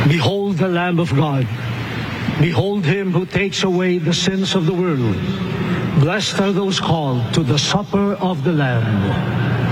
Behold the Lamb of God. Behold him who takes away the sins of the world. Blessed are those called to the supper of the Lamb.